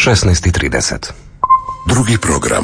16:30. Drugi program.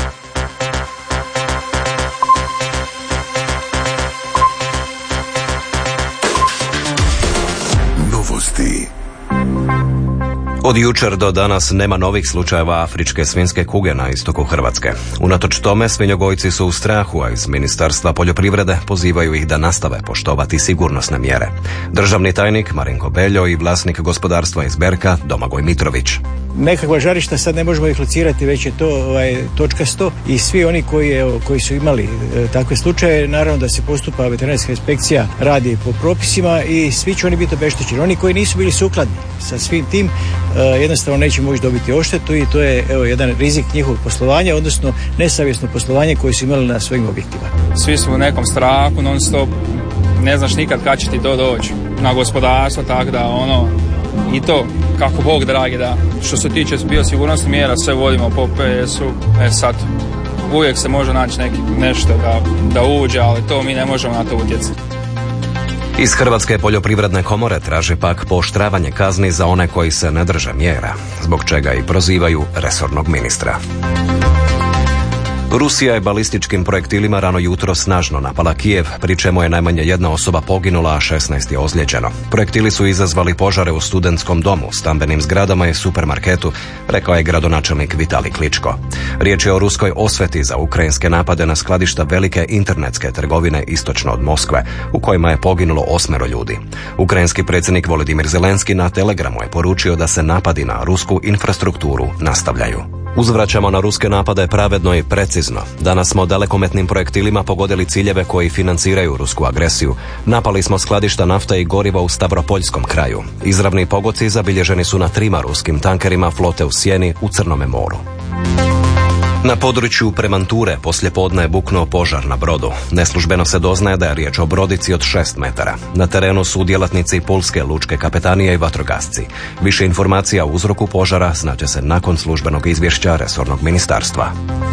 Novosti. Od jučer do danas nema novih slučajeva afričke svinjske kuge na istoku Hrvatske. Unatoč tome, svinjogojci su u strahu, a iz Ministarstva poljoprivrede pozivaju ih da nastave poštovati sigurnosne mjere. Državni tajnik Marinko Beljo i vlasnik gospodarstva iz Berka Domagoj Mitrović. Nekakva žarišta sad ne možemo ih locirati, već je to točkasto i svi oni koji su imali takve slučaje, naravno da se postupa veterinarska inspekcija, radi po propisima i svi će oni biti obeštećeni. Oni koji nisu bili sukladni sa svim tim jednostavno neće moći dobiti odštetu i to je jedan rizik njihovog poslovanja, odnosno nesavjesno poslovanje koje su imali na svojim objektima. Svi su u nekom strahu non stop, ne znaš nikad kad će ti to doći na gospodarstvo, tako da i to kako Bog dragi da. Što se tiče biosigurnosnih mjera, sve vodimo po PS-u. Sad uvijek se može naći nešto da uđe, ali to mi ne možemo na to utjecati. Iz Hrvatske poljoprivredne komore traže pak pooštravanje kazni za one koji se ne drže mjera, zbog čega i prozivaju resornog ministra. Rusija je balističkim projektilima rano jutro snažno napala Kijev, pri čemu je najmanje jedna osoba poginula, a 16 je ozlijeđeno. Projektili su izazvali požare u studentskom domu, stambenim zgradama i supermarketu, rekao je gradonačelnik Vitali Kličko. Riječ je o ruskoj osveti za ukrajinske napade na skladišta velike internetske trgovine istočno od Moskve, u kojima je poginulo 8 ljudi. Ukrajinski predsjednik Volodimir Zelenski na Telegramu je poručio da se napadi na rusku infrastrukturu nastavljaju. Uzvraćamo na ruske napade pravedno i precizno. Danas smo dalekometnim projektilima pogodili ciljeve koji financiraju rusku agresiju. Napali smo skladišta nafte i goriva u Stavropoljskom kraju. Izravni pogodci zabilježeni su na 3 ruskim tankerima flote u Sjeni u Crnome moru. Na području Premanture poslijepodne je buknuo požar na brodu. Neslužbeno se doznaje da je riječ o brodici od 6 metara. Na terenu su djelatnici Pulske lučke kapetanije i vatrogasci. Više informacija o uzroku požara znaće se nakon službenog izvješća resornog ministarstva.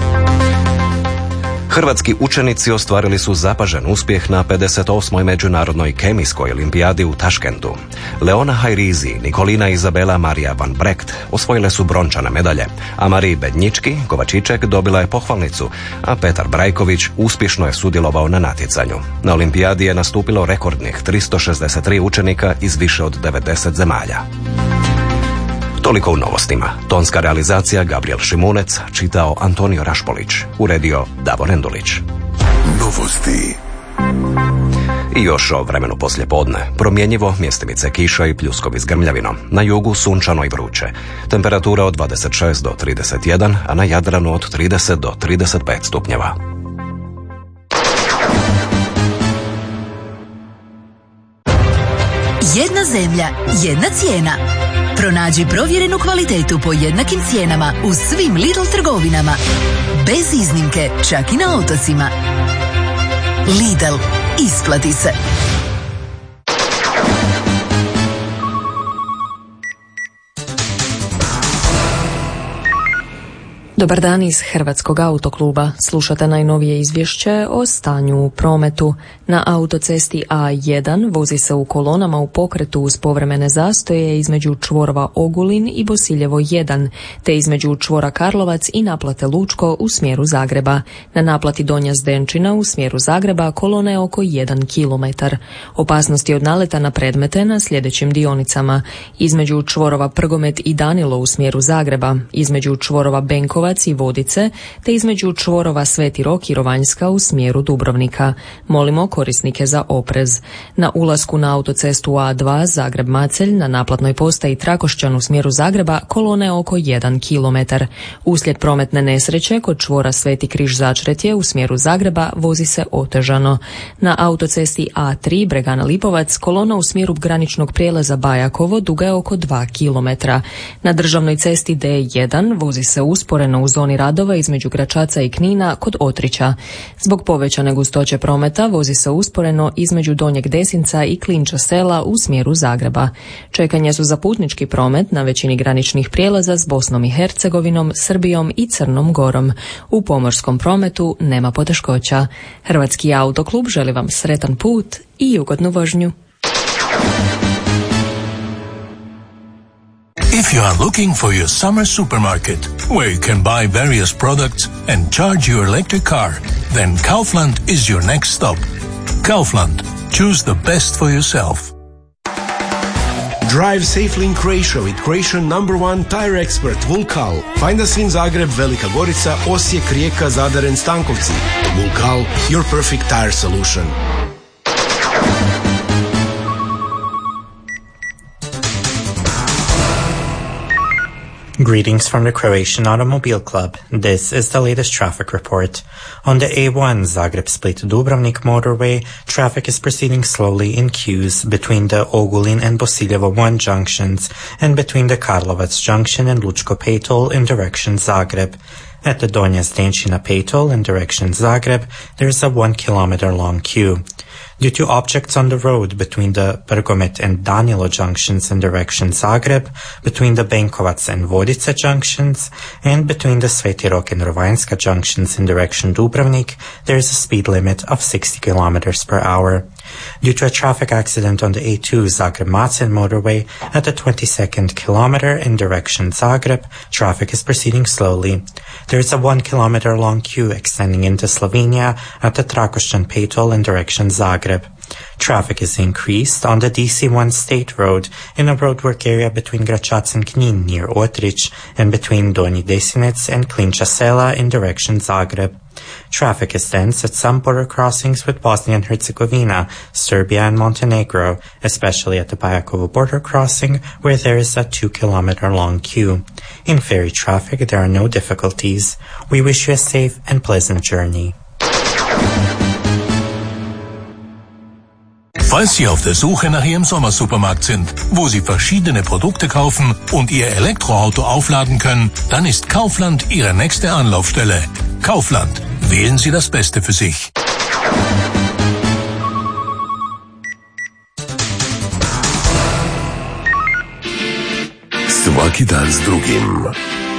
Hrvatski učenici ostvarili su zapažen uspjeh na 58. međunarodnoj kemijskoj olimpijadi u Taškentu. Leona Hajrizi, Nikolina Izabela Marija Van Brecht osvojile su brončane medalje, a Mariji Bednjički Kovačiček dobila je pohvalnicu, a Petar Brajković uspješno je sudjelovao na natjecanju. Na olimpijadi je nastupilo rekordnih 363 učenika iz više od 90 zemalja. Toliko u novostima. Tonska realizacija Gabriel Šimunec, čitao Antonio Rašpolić, uredio Davor Endulić. Novosti. I još o vremenu poslijepodne. Promjenjivo, mjestimice kiša i pljuskovi s grmljavinom. Na jugu sunčano i vruće. Temperatura od 26 do 31, a na Jadranu od 30 do 35 stupnjeva. Jedna zemlja, jedna cijena. Pronađi provjerenu kvalitetu po jednakim cijenama u svim Lidl trgovinama. Bez iznimke, čak i na otocima. Lidl, isplati se. Dobar dan iz Hrvatskog autokluba. Slušate najnovije izvješće o stanju u prometu. Na autocesti A1 vozi se u kolonama u pokretu uz povremene zastoje između čvorova Ogulin i Bosiljevo 1, te između čvora Karlovac i naplate Lučko u smjeru Zagreba. Na naplati Donja Zdenčina u smjeru Zagreba kolona je oko 1 km. Opasnosti od naleta na predmete na sljedećim dionicama. Između čvorova Prgomet i Danilo u smjeru Zagreba, između čvorova Benkovac i Vodice, te između čvorova Sveti Rok i Rovanjska u smjeru Dubrovnika. Molimo korisnike za oprez. Na ulasku na autocestu A2 Zagreb-Macelj na naplatnoj postaji Trakošćan u smjeru Zagreba kolona je oko 1 km. Uslijed prometne nesreće kod čvora Sveti Križ Začretje u smjeru Zagreba vozi se otežano. Na autocesti A3 Bregana Lipovac kolona u smjeru graničnog prijelaza Bajakovo duga je oko 2 km. Na državnoj cesti D1 vozi se usporeno u zoni radova između Gračaca i Knina kod Otrića. Zbog povećane gustoće prometa vozi se usporeno između Donjeg Desinca i Klinča sela u smjeru Zagreba. Čekanja su za putnički promet na većini graničnih prijelaza s Bosnom i Hercegovinom, Srbijom i Crnom Gorom. U pomorskom prometu nema poteškoća. Hrvatski autoklub želi vam sretan put i ugodnu vožnju. If you are looking for your summer supermarket, where you can buy various products and charge your electric car, then Kaufland is your next stop. Kaufland. Choose the best for yourself. Drive safely in Croatia with Croatian #1 tire expert Vulkal. Find us in Zagreb, Velika Gorica, Osijek, Rijeka, Zadar and Stankovci. Vulkal, your perfect tire solution. Greetings from the Croatian Automobile Club. This is the latest traffic report. On the A1 Zagreb-Split-Dubrovnik motorway, traffic is proceeding slowly in queues between the Ogulin and Bosiljevo 1 junctions and between the Karlovac junction and Lučko Petol in direction Zagreb. At the Donja Zdenčina Petol in direction Zagreb, there is a 1 kilometer long queue. Due to objects on the road between the Prgomet and Danilo junctions in direction Zagreb, between the Benkovac and Vodice junctions, and between the Sveti Rok and Rovanjska junctions in direction Dubrovnik, there is a speed limit of 60 kilometers per hour. Due to a traffic accident on the A2 Zagreb-Macelj motorway at the 22nd kilometer in direction Zagreb, traffic is proceeding slowly. There is a 1 kilometer long queue extending into Slovenia at the Trakošćan Petol in direction Zagreb. Traffic is increased on the DC1 State Road in a roadwork area between Gračac and Knin near Otrić and between Donji Desinec and Klinča Sela in direction Zagreb. Traffic is dense at some border crossings with Bosnia and Herzegovina, Serbia and Montenegro, especially at the Bajakovo border crossing where there is a 2 kilometer long queue. In ferry traffic there are no difficulties. We wish you a safe and pleasant journey. Falls Sie auf der Suche nach Ihrem Sommersupermarkt sind, wo Sie verschiedene Produkte kaufen und Ihr Elektroauto aufladen können, dann ist Kaufland Ihre nächste Anlaufstelle. Kaufland. Wählen Sie das Beste für sich. Svaki dan s drugim.